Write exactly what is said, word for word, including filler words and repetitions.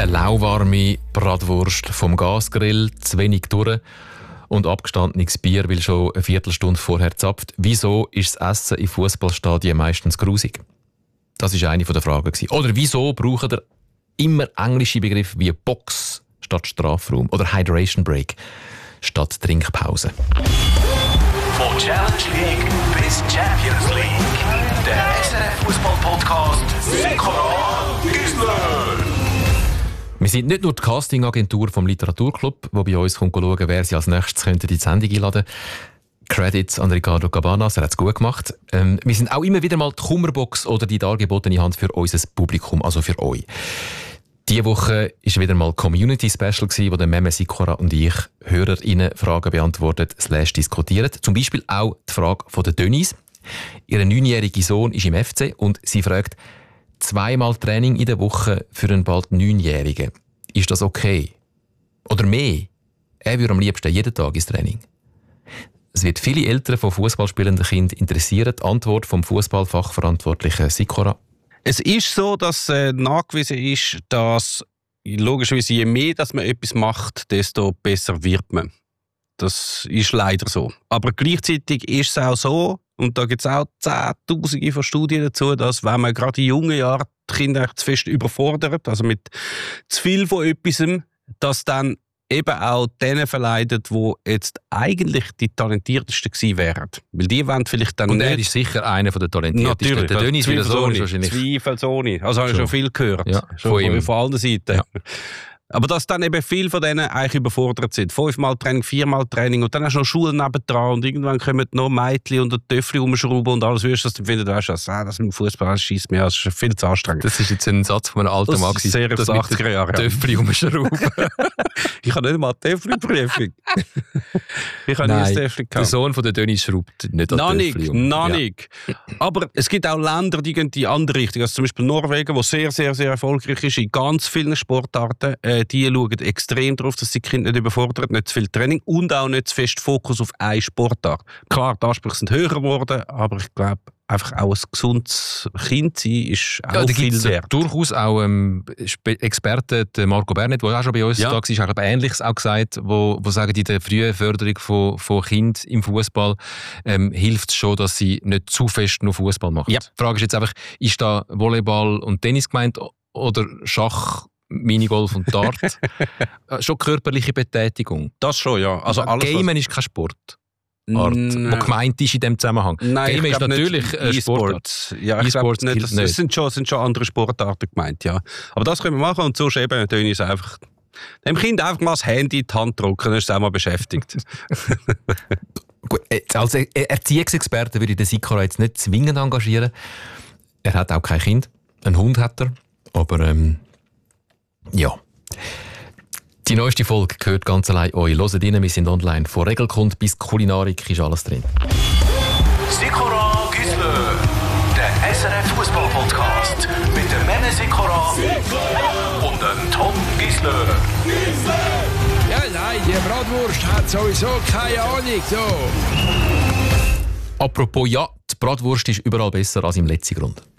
Eine lauwarme Bratwurst vom Gasgrill, zu wenig durch und abgestandenes Bier, weil schon eine Viertelstunde vorher zapft. Wieso ist das Essen in Fußballstadien meistens grusig? Das war eine der Fragen. Oder wieso brauchen ihr immer englische Begriffe wie Box statt Strafraum oder Hydration Break statt Trinkpause? Von Challenge League bis Champions League. Der S R F-Fußball-Podcast Sikora Gisler. Wir sind nicht nur die Castingagentur vom Literaturclub, die bei uns schauen könnte, wer sie als nächstes in die Sendung einladen könnte. Credits an Ricardo Cabanas, er hat es gut gemacht. Ähm, wir sind auch immer wieder mal die Kummerbox oder die dargebotene Hand für unser Publikum, also für euch. Diese Woche war wieder mal Community Special, wo der Meme Sikora und ich HörerInnen Fragen beantwortet slash diskutiert. Zum Beispiel auch die Frage von der Denise. Ihr neunjähriger Sohn ist im F C und sie fragt, zweimal Training in der Woche für einen bald Neunjährigen. Ist das okay? Oder mehr? Er würde am liebsten jeden Tag ins Training. Es wird viele Eltern von fußballspielenden Kindern interessieren. Die Antwort vom Fußballfachverantwortlichen Sikora. Es ist so, dass äh, nachgewiesen ist, dass logischerweise je mehr dass man etwas macht, desto besser wird man. Das ist leider so. Aber gleichzeitig ist es auch so, und da gibt es auch Zehntausende von Studien dazu, dass wenn man gerade in jungen Jahren die Kinder zu fest überfordert, also mit zu viel von etwas, dass dann eben auch denen verleidet, die jetzt eigentlich die talentiertesten gewesen wären. Weil die wollen vielleicht dann und nicht... er ist sicher einer der talentiertesten. Natürlich, der Dönis wieder so ist wahrscheinlich... Zweifelsohne. Also habe ich schon viel gehört. Ja, schon von ihm. von allen Seiten. Ja. Aber dass dann eben viele von denen eigentlich überfordert sind. Fünfmal Training, viermal Training und dann hast du noch Schulen nebendran und irgendwann kommen noch Mädchen und Töffel rumschrauben und alles. Wirst du das dann finden, weißt du, das, ah, das mit dem Fußball schießt mir, das ist viel zu anstrengend. Das ist jetzt ein Satz von einem alten Mann. Das ist sehr aus den achtziger Jahren. Töffel rumschrauben. Ich habe nicht mal Töffel-Prüfung. Ich habe nie ein Töffel gehabt. Der Sohn von der Dönis schraubt nicht an Noch Töffel nicht, um. noch Ja. nicht. Aber es gibt auch Länder, die gehen in die andere Richtung. Also zum Beispiel Norwegen, wo sehr, sehr, sehr erfolgreich ist in ganz vielen Sportarten. Äh, die schauen extrem darauf, dass die Kinder nicht überfordern, nicht zu viel Training und auch nicht zu fest Fokus auf eine Sportart. Klar, die Ansprüche sind höher geworden, aber ich glaube, einfach auch ein gesundes Kind sein ist auch Ja, da viel gibt's wert. durchaus auch ähm, Spe- Experten, der Marco Bernet, der auch schon bei uns Ja. da war, hat Ähnliches auch gesagt, wo, wo sagen, in der frühen Förderung von, von Kindern im Fußball ähm, hilft es schon, dass sie nicht zu fest nur Fußball machen. Ja. Die Frage ist jetzt einfach, ist da Volleyball und Tennis gemeint oder Schach, Minigolf und Dart? Äh, schon körperliche Betätigung. Das schon, ja. Also alles, was- Gamen ist kein Sport. Art, N- wo gemeint ist in diesem Zusammenhang. Nein, Game ich ist glaub natürlich nicht ein Sportart. E-Sports. Ja, ich glaube E-Sports nicht. gilt Das, nicht. das sind, schon, sind schon andere Sportarten gemeint, ja. Aber das können wir machen und sonst eben Dönis einfach dem Kind einfach mal das Handy in die Hand drücken, dann ist es auch mal beschäftigt. Gut, als Erziehungsexperte würde ich den Sikora jetzt nicht zwingend engagieren. Er hat auch kein Kind. Einen Hund hat er. Aber ähm, ja. Die neueste Folge gehört ganz allein euch. Hört rein, wir sind online. Von Regelkund bis Kulinarik ist alles drin. Sikora Gisler. Der S R F-Fußball-Podcast mit dem Meme Sikora und dem Tom Gisler. Ja, nein, die Bratwurst hat sowieso keine Ahnung. So. Apropos ja, die Bratwurst ist überall besser als im letzten Grund.